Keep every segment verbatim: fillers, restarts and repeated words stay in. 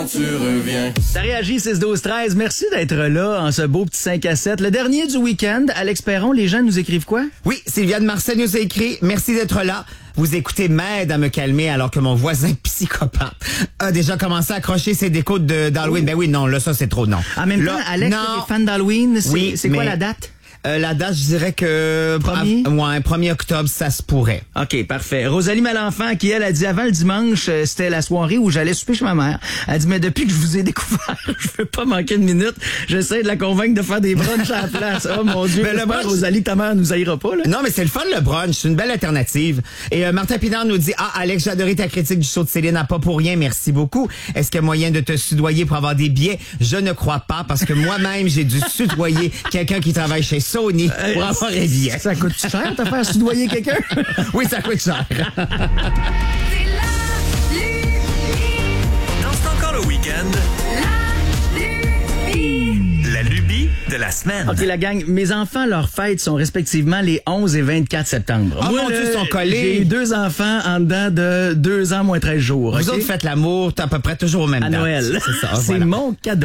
Tu reviens. T'as réagi six douze treize. Merci d'être là en ce beau petit cinq à sept. Le dernier du week-end. Alex Perron, les gens nous écrivent quoi? Oui, Sylviane Marcel nous a écrit « Merci d'être là. Vous écoutez m'aide à me calmer alors que mon voisin psychopathe a déjà commencé à accrocher ses décos de, d'Halloween. » Ben oui, non, là, ça, c'est trop non. En même là, temps, Alex, non. t'es fan d'Halloween. C'est, Oui, c'est quoi mais- la date? Euh, la date, je dirais que... Premier? Ah, ouais, premier octobre, ça se pourrait. OK, parfait. Rosalie Malenfant, qui, elle, a dit avant le dimanche, euh, c'était la soirée où j'allais souper chez ma mère. Elle dit, mais depuis que je vous ai découvert, je veux pas manquer une minute. J'essaie de la convaincre de faire des brunchs à la place. Oh mon Dieu. Mais le J'espère, brunch- Rosalie, ta mère nous haïra pas, là. Non, mais c'est le fun, le brunch. C'est une belle alternative. Et euh, Martin Pinard nous dit « Ah, Alex, j'ai adoré ta critique du show de Céline à Pas pour rien. Merci beaucoup. Est-ce qu'il y a moyen de te soudoyer pour avoir des billets? Je ne crois pas parce que moi-même, j'ai dû soudoyer quelqu'un qui travaille chez Sony pour avoir un billet. Ça coûte cher, te faire soudoyer quelqu'un? Oui, ça coûte cher. C'est la lubie, Non, c'est encore le week-end. la lubie. La lubie de la semaine. OK, la gang, mes enfants, leurs fêtes sont respectivement les onze et vingt-quatre septembre. Oh mon Dieu, ils sont collés. J'ai eu deux enfants en dedans de deux ans moins treize jours. Vous OK? autres faites l'amour à peu près toujours au même À date. Noël. C'est ça. C'est voilà. mon cadeau.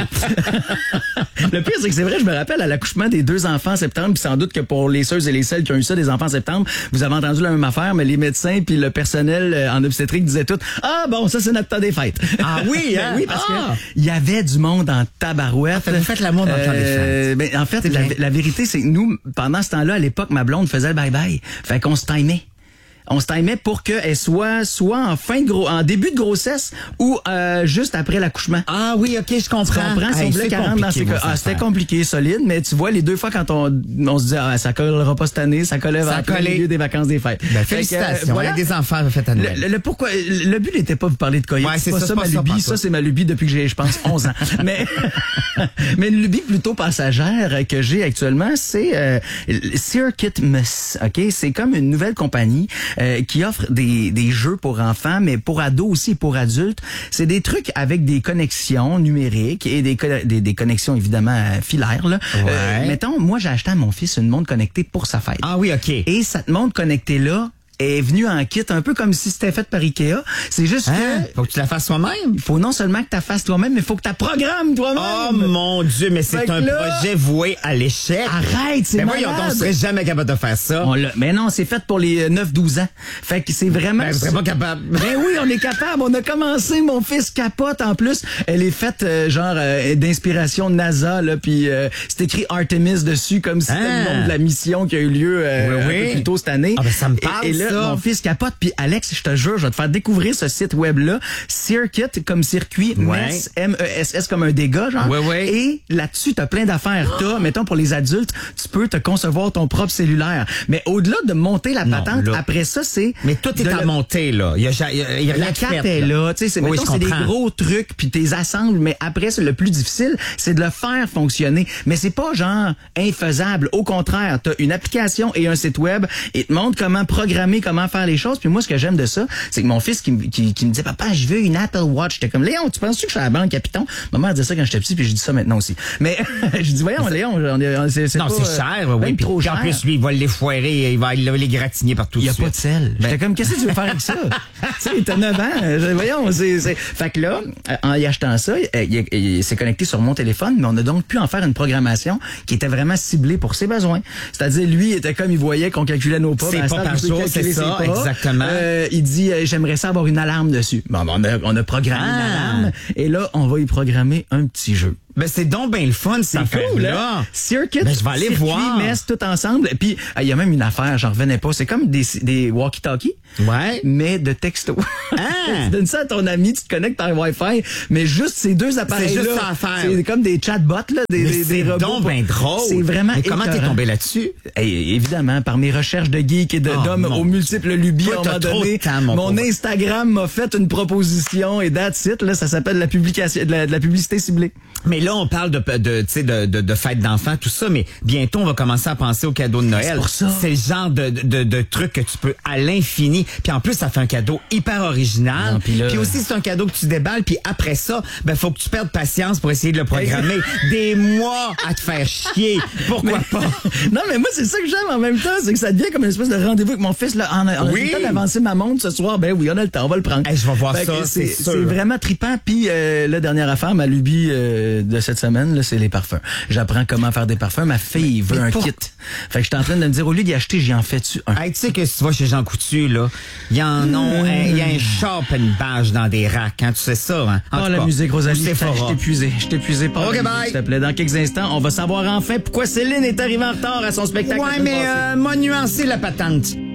Le pire, c'est que c'est vrai, je me rappelle à l'accouchement des deux enfants en septembre, puis sans doute que pour les ceux et les celles qui ont eu ça, des enfants en septembre, vous avez entendu la même affaire, mais les médecins puis le personnel euh, en obstétrique disaient tout, ah bon, ça c'est notre temps des fêtes. Ah oui, Ben hein? oui, parce Ah! que il y avait du monde en tabarouette. Ah, fait que vous faites l'amour dans le temps des fêtes. Ben, en fait, C'est la, bien. la vérité, c'est que nous, pendant ce temps-là, à l'époque, ma blonde faisait le bye-bye. Fait qu'on se timait. On se timait pour qu'elle soit soit en fin de gros, en début de grossesse ou euh, juste après l'accouchement. Ah oui, OK, je comprends. Tu comprends? Si Hey, on voulait c'est qu'elle rentre dans ces compliqué, cas. vos Ah, c'était affaires. compliqué, solide, mais tu vois, les deux fois quand on, on se dit, ah, ça collera pas cette année, ça collait Ça vers a le collé. milieu des vacances des fêtes. Ben, Fait que, euh, félicitations. voilà. Avec des enfants, faites à Le, Noël. le- le pourquoi, le but n'était pas de vous parler de coyote. Ouais, c'est c'est pas ça, ça, c'est ma pas ça, lubie. pas Ça, ça. c'est ma lubie depuis que j'ai, je pense, onze ans. Mais, mais une lubie plutôt passagère que j'ai actuellement, c'est euh, Circuit Miss. OK? C'est comme une nouvelle compagnie euh, qui offre des, des jeux pour enfants, mais pour ados aussi et pour adultes. C'est des trucs avec des connexions numériques et des, co- des, des connexions évidemment euh, filaires. Là. Ouais. mettons, moi, j'ai acheté à mon fils une montre connectée pour sa fête. Ah oui, OK. Et cette montre connectée-là est venue en kit, un peu comme si c'était fait par Ikea. C'est juste Hein? que Faut que tu la fasses toi-même. il faut non seulement que tu la fasses toi-même, mais il faut que tu la programmes toi-même. Oh mon Dieu, mais c'est Fait que un là- projet voué à l'échec. Arrête, c'est Mais voyons, malade. on serait jamais capable de faire ça. On l'a- mais non, c'est fait pour les neuf douze ans. Fait que c'est vraiment... Ben, vous serez pas capable. Ben oui, on est capable. On a commencé. Mon fils capote. En plus, elle est faite euh, genre euh, d'inspiration NASA. Là, puis euh, c'est écrit Artemis dessus, comme si c'était Ah. le nom de la mission qui a eu lieu euh, Oui, un oui. peu plus tôt cette année. Ah, ben, ça me parle, Et, et là, ça. mon fils capote. Puis Alex, je te jure, je vais te faire découvrir ce site web-là. Circuit, comme circuit, Ouais. Mess, M E S S, comme un dégât, genre. Ouais, ouais. Et là-dessus, t'as plein d'affaires. T'as, mettons, pour les adultes, tu peux te concevoir ton propre cellulaire. Mais au-delà de monter la Non, patente, là. après ça, c'est... Mais tout est de à le- monter, là. Il y a, il y a, il y a rien la de carte fait, est là, tu sais, c'est, Oui, mettons, je c'est des comprends. gros trucs, puis t'es assembles, mais après, c'est le plus difficile, c'est de le faire fonctionner. Mais c'est pas genre infaisable. Au contraire, t'as une application et un site web, et te montre comment programmer, comment faire les choses. Puis moi, ce que j'aime de ça, c'est que mon fils qui, me- qui, qui me disait, papa, je veux une Apple Watch. J'étais comme, Léon, tu penses-tu que je suis à la banque à Python? Maman disait ça quand j'étais petit, puis je dis ça maintenant aussi. Mais je dis, voyons, Léon, on est, on- c'est, c'est Non, pas, c'est euh, cher, même oui. Puis trop en cher. plus, lui, il va les foirer, il va, il va les gratigner partout. Il n'y a de pas de suite. sel. J'étais comme, qu'est-ce que tu veux faire avec ça? tu sais, t'as neuf ans. Je- Voyons, c'est, c'est... Fait que là, euh, en y achetant ça, euh, il, il- il s'est connecté sur mon téléphone, mais on a donc pu en faire une programmation qui était vraiment ciblée pour ses besoins. C'est-à-dire, lui, il était comme il voyait qu'on calculait nos pas. C'est ben, à pas ce par temps, il peut jour, calculer c'est ça, ses pas. exactement. Euh, il dit, euh, j'aimerais ça avoir une alarme dessus. Bon, ben, on a, on a programmé une Ah. alarme. Et là, on va y programmer un petit jeu. Ben, c'est donc bien le fun, c'est Cool, là. hein? Circuit, Ben, je vais aller circuit, voir. mess, tout ensemble. Puis, euh, il y a même une affaire, j'en revenais pas. C'est comme des, des walkie-talkies, Ouais. mais de texto. Ah. Tu donnes ça à ton ami, tu te connectes par Wi-Fi, mais juste ces deux appareils-là. juste ça à faire. C'est comme des chatbots, là, des, Mais des, c'est des robots. donc bien drôle. C'est vraiment Mais comment t'es écœurant. tombé là-dessus? Eh, évidemment, par mes recherches de geek et de, Oh, d'hommes mon aux multiples lubies, Toi, à un t'as moment trop donné, de temps, mon mon pauvre. Instagram m'a fait une proposition et that's it, là, ça s'appelle la publication, de la, de la publicité ciblée. Mais là, on parle de, de, tu sais, de, de, de fêtes d'enfants, tout ça, mais bientôt, on va commencer à penser aux cadeaux de Noël. C'est pour ça. C'est le genre de, de, de truc que tu peux à l'infini. Puis en plus, ça fait un cadeau hyper original. Non, puis là- Puis aussi, c'est un cadeau que tu déballes. Puis après ça, ben, faut que tu perdes patience pour essayer de le programmer. Des mois à te faire chier. Pourquoi pas? Non, mais moi, c'est ça que j'aime en même temps, c'est que ça devient comme une espèce de rendez-vous avec mon fils. Là, on a, on a Oui. le temps d'avancer ma montre ce soir. Ben oui, on a le temps, on va le prendre. Hey, je vais voir Fait ça, que c'est c'est sûr. c'est vraiment trippant. Puis euh, la dernière affaire, ma lubie euh, de cette semaine, là, c'est les parfums. J'apprends comment faire des parfums. Ma fille veut mais un pour- kit. Fait que je suis en train de me dire, au lieu d'y acheter, j'y en fais-tu un. Hey, tu sais que si tu vas chez Jean Coutu, là, il y en a un, il y a un shop et une bâche dans des racks, hein, tu sais ça, hein? En Oh, tout la cas, musique, Rosalie. ou Je Sephora. t'ai épuisé. Je t'ai épuisé. Pas Ok, la musique, bye. S'il te plaît. Dans quelques instants, on va savoir enfin pourquoi Céline est arrivée en retard à son spectacle. la Ouais, semaine mais passée. euh, m'a nuancé la patente.